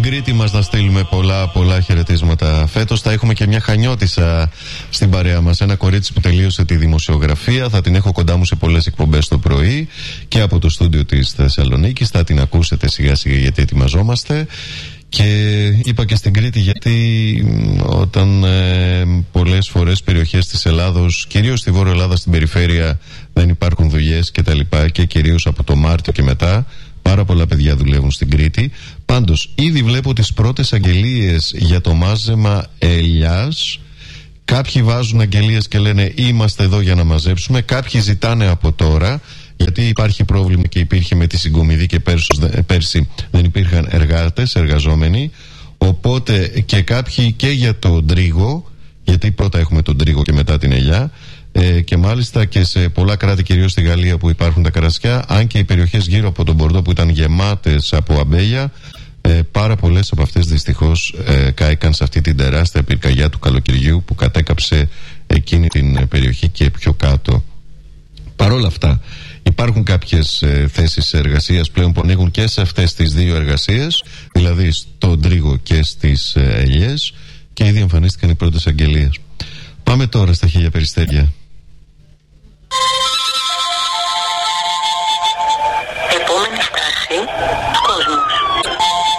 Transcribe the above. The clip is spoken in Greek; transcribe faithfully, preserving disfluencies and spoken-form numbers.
Κρήτη μας να στείλουμε πολλά πολλά χαιρετίσματα. Φέτος θα έχουμε και μια Χανιώτισσα στην παρέα μας. Ένα κορίτσι που τελείωσε τη δημοσιογραφία. Θα την έχω κοντά μου σε πολλές εκπομπές το πρωί και από το στούντιο της Θεσσαλονίκης. Θα την ακούσετε σιγά σιγά γιατί ετοιμαζόμαστε. Και είπα και στην Κρήτη γιατί όταν ε, πολλές φορές περιοχές της Ελλάδος, κυρίως στη Βόρεια Ελλάδα, στην περιφέρεια, δεν υπάρχουν δουλειές και τα λοιπά, και κυρίως από το Μάρτιο και μετά πάρα πολλά παιδιά δουλεύουν στην Κρήτη. Πάντως ήδη βλέπω τις πρώτες αγγελίες για το μάζεμα ελιάς. Κάποιοι βάζουν αγγελίες και λένε είμαστε εδώ για να μαζέψουμε. Κάποιοι ζητάνε από τώρα, γιατί υπάρχει πρόβλημα και υπήρχε με τη Συγκομιδή και πέρσι δεν υπήρχαν εργάτες, εργαζόμενοι. Οπότε και κάποιοι και για τον τρίγο, γιατί πρώτα έχουμε τον τρίγο και μετά την ελιά. Ε, και μάλιστα και σε πολλά κράτη, κυρίως στη Γαλλία που υπάρχουν τα καρασιά, αν και οι περιοχές γύρω από τον Μπορντό που ήταν γεμάτες από αμπέλια, ε, πάρα πολλές από αυτές δυστυχώς ε, κάηκαν σε αυτή την τεράστια πυρκαγιά του καλοκαιριού που κατέκαψε εκείνη την περιοχή και πιο κάτω. Παρ' όλα αυτά υπάρχουν κάποιες ε, θέσεις εργασίας πλέον που ανοίγουν και σε αυτές τις δύο εργασίες, δηλαδή στον τρίγο και στις ε, ελιές, και ήδη εμφανίστηκαν οι πρώτες αγγελίες. Πάμε τώρα στα χίλια περιστέρια.